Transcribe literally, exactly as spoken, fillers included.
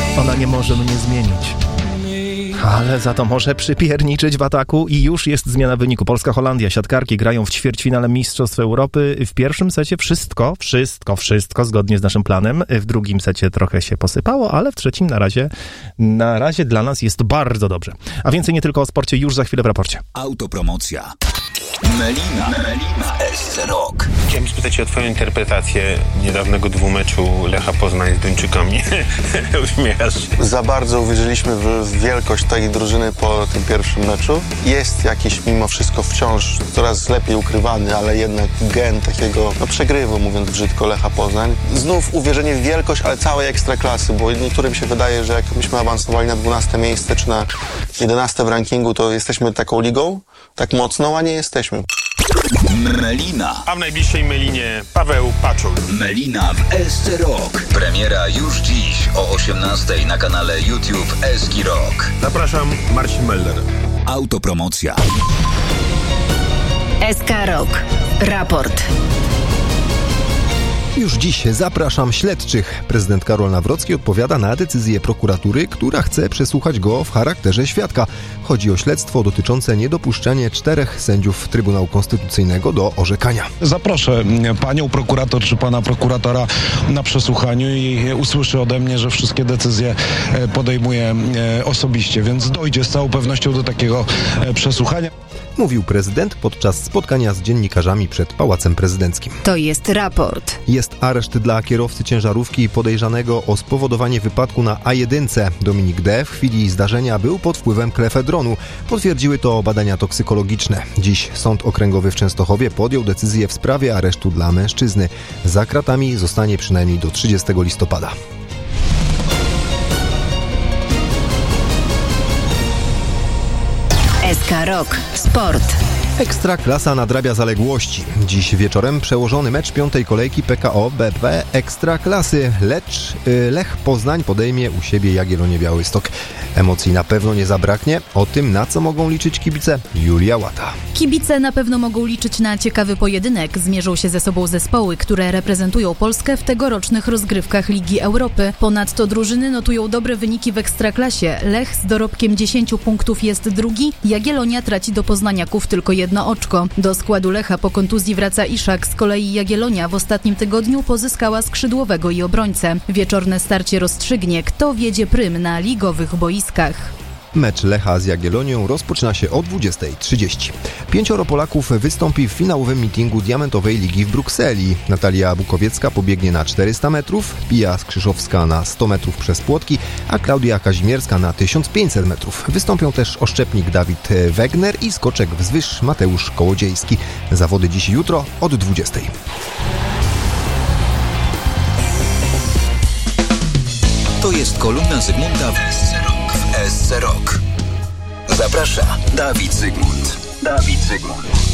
Ona nie może mnie zmienić. Ale za to może przypierniczyć w ataku i już jest zmiana wyniku. Polska-Holandia, siatkarki grają w ćwierćfinale Mistrzostw Europy. W pierwszym secie wszystko, wszystko, wszystko zgodnie z naszym planem. W drugim secie trochę się posypało, ale w trzecim na razie, na razie dla nas jest bardzo dobrze. A więcej nie tylko o sporcie już za chwilę w raporcie. Autopromocja. Melina, Melina, S C Rock. Chciałem spytać się o twoją interpretację niedawnego dwumeczu Lecha Poznań z Duńczykami. Uśmiechasz się. Za bardzo uwierzyliśmy w wielkość tej drużyny po tym pierwszym meczu. Jest jakiś mimo wszystko wciąż coraz lepiej ukrywany, ale jednak gen takiego no, przegrywu, mówiąc brzydko, Lecha Poznań. Znów uwierzenie w wielkość, ale całej ekstraklasy, bo niektórym się wydaje, że jak myśmy awansowali na dwunaste miejsce czy na jedenaste w rankingu, to jesteśmy taką ligą, tak mocną, a nie jesteśmy. Melina. A w najbliższej Melinie Paweł Paczul. Melina w S C Rock. Premiera już dziś o osiemnastej na kanale YouTube Eski Rock. Zapraszam, Marcin Melder. Autopromocja. S K Rock. Raport. Już dziś zapraszam śledczych. Prezydent Karol Nawrocki odpowiada na decyzję prokuratury, która chce przesłuchać go w charakterze świadka. Chodzi o śledztwo dotyczące niedopuszczania czterech sędziów Trybunału Konstytucyjnego do orzekania. Zaproszę panią prokurator czy pana prokuratora na przesłuchaniu i usłyszy ode mnie, że wszystkie decyzje podejmuje osobiście, więc dojdzie z całą pewnością do takiego przesłuchania. Mówił prezydent podczas spotkania z dziennikarzami przed Pałacem Prezydenckim. To jest raport. Jest areszt dla kierowcy ciężarówki podejrzanego o spowodowanie wypadku na A jeden. Dominik D. w chwili zdarzenia był pod wpływem klefedronu. Potwierdziły to badania toksykologiczne. Dziś Sąd Okręgowy w Częstochowie podjął decyzję w sprawie aresztu dla mężczyzny. Za kratami zostanie przynajmniej do trzydziestego listopada. S K Rock. Sport. Ekstraklasa nadrabia zaległości. Dziś wieczorem przełożony mecz piątej kolejki P K O B P Ekstraklasy. Lecz yy, Lech Poznań podejmie u siebie Jagiellonię Białystok. Emocji na pewno nie zabraknie. O tym, na co mogą liczyć kibice, Julia Łata. Kibice na pewno mogą liczyć na ciekawy pojedynek. Zmierzą się ze sobą zespoły, które reprezentują Polskę w tegorocznych rozgrywkach Ligi Europy. Ponadto drużyny notują dobre wyniki w Ekstraklasie. Lech z dorobkiem dziesięciu punktów jest drugi. Jagiellonia traci do poznaniaków tylko jedno oczko. Do składu Lecha po kontuzji wraca Iszak. Z kolei Jagiellonia w ostatnim tygodniu pozyskała skrzydłowego i obrońcę. Wieczorne starcie rozstrzygnie, kto wiedzie prym na ligowych boiskach. Mecz Lecha z Jagiellonią rozpoczyna się o dwudziestej trzydzieści. Pięcioro Polaków wystąpi w finałowym meetingu Diamentowej Ligi w Brukseli. Natalia Bukowiecka pobiegnie na czterysta metrów, Pia Skrzyszowska na sto metrów przez płotki, a Klaudia Kazimierska na tysiąc pięćset metrów. Wystąpią też oszczepnik Dawid Wegner i skoczek wzwyż Mateusz Kołodziejski. Zawody dziś i jutro od dwudziestej. To jest kolumna Zygmunta w S C Rock. Zaprasza Dawid Zygmunt. Dawid Zygmunt.